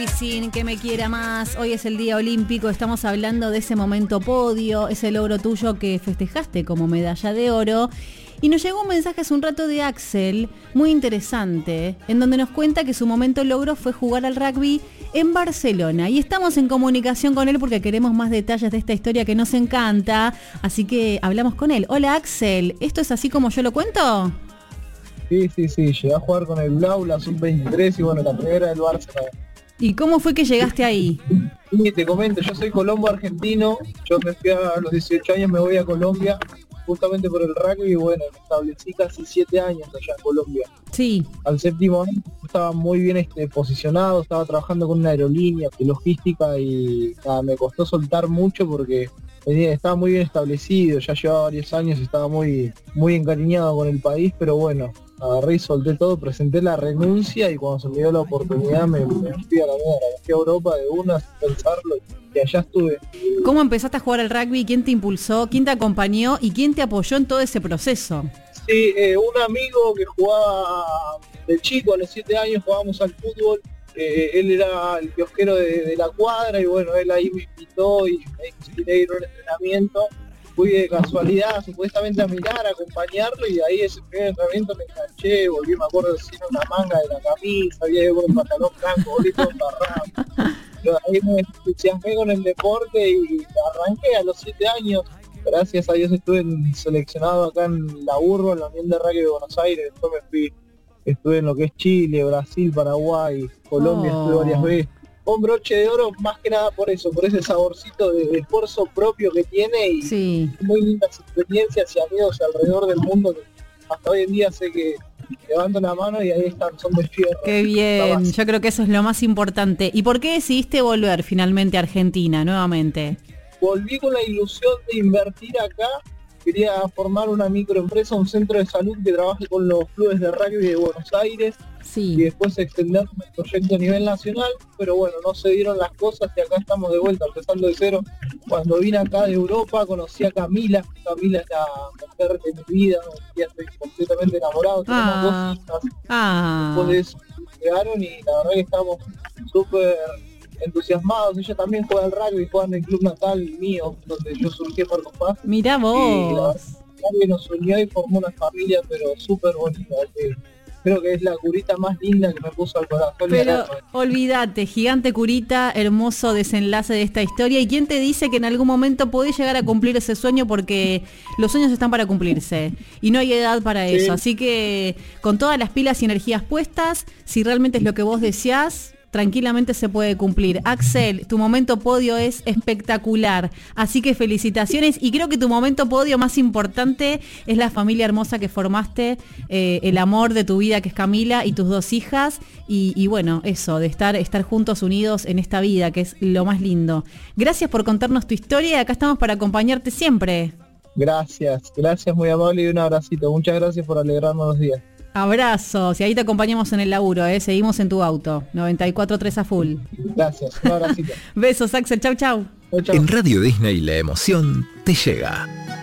Sin que me quiera más, hoy es el día olímpico, estamos hablando de ese momento podio, ese logro tuyo que festejaste como medalla de oro. Y nos llegó un mensaje hace un rato de Axel, muy interesante, en donde nos cuenta que su momento logro fue jugar al rugby en Barcelona. Y estamos en comunicación con él porque queremos más detalles de esta historia que nos encanta, así que hablamos con él. Hola Axel, ¿esto es así como yo lo cuento? Sí, llegué a jugar con el Blau, la Sub-23 y bueno, la primera del Barcelona. ¿Y cómo fue que llegaste ahí? Y te comento, yo soy colombo argentino, yo me fui a los 18 años, me voy a Colombia, justamente por el rugby, y bueno, me establecí casi 7 años allá en Colombia. Sí. Al séptimo año estaba muy bien posicionado, estaba trabajando con una aerolínea de logística y nada, me costó soltar mucho porque estaba muy bien establecido, ya llevaba varios años, estaba muy encariñado con el país, pero bueno, agarré y solté todo, presenté la renuncia y cuando se me dio la oportunidad me fui a la mierda, me fui a Europa de una sin pensarlo y allá estuve. ¿Cómo empezaste a jugar al rugby? ¿Quién te impulsó? ¿Quién te acompañó? ¿Y quién te apoyó en todo ese proceso? Sí, un amigo que jugaba de chico, a los 7 años jugábamos al fútbol, él era el kiosquero de la cuadra y bueno, él ahí me invitó y me dijo si quería ir a un entrenamiento. Fui de casualidad, supuestamente a mirar, a acompañarlo y ahí ese primer entrenamiento me enganché, volví, me acuerdo sin una manga de la camisa, había ido con un pantalón blanco, volví todo embarrado. Pero ahí me entusiasmé con el deporte y arranqué a los 7 años. Gracias a Dios estuve seleccionado acá en la Urbo, en la Unión de Rugby de Buenos Aires, después me fui, estuve en lo que es Chile, Brasil, Paraguay, Colombia, estuve varias veces. Un broche de oro más que nada por eso, por ese saborcito de esfuerzo propio que tiene y sí, muy lindas experiencias y amigos alrededor del mundo que hasta hoy en día sé que levanto la mano y ahí están, son de fierro. Qué bien, yo creo que eso es lo más importante. ¿Y por qué decidiste volver finalmente a Argentina nuevamente? Volví con la ilusión de invertir acá, quería formar una microempresa, un centro de salud que trabaje con los clubes de rugby de Buenos Aires. Sí. Y después extender el proyecto a nivel nacional, pero bueno, no se dieron las cosas y acá estamos de vuelta, empezando de cero. Cuando vine acá de Europa conocí a Camila es la mujer de mi vida, ya estoy completamente enamorado, tenemos 2 hijas, después de eso llegaron y la verdad que estamos súper entusiasmados. Ella también juega al rugby, juega en el club natal mío, donde yo surgí por Paz. Mirá vos. Y la verdad que nos unió y formó una familia, pero súper bonita. Creo que es la curita más linda que me puso al corazón. Pero olvídate, gigante curita, hermoso desenlace de esta historia. ¿Y quién te dice que en algún momento podés llegar a cumplir ese sueño? Porque los sueños están para cumplirse y no hay edad para eso. Así que con todas las pilas y energías puestas, si realmente es lo que vos deseás, tranquilamente se puede cumplir. Axel, tu momento podio es espectacular, así que felicitaciones, y creo que tu momento podio más importante es la familia hermosa que formaste, el amor de tu vida que es Camila y tus 2 hijas, y bueno, eso, de estar juntos, unidos en esta vida, que es lo más lindo. Gracias por contarnos tu historia y acá estamos para acompañarte siempre. Gracias, muy amable y un abracito. Muchas gracias por alegrarnos los días. Abrazos, y ahí te acompañamos en el laburo, seguimos en tu auto, 94.3 a full. Gracias, un abracito. Besos, Axel, chau. En Radio Disney la emoción te llega.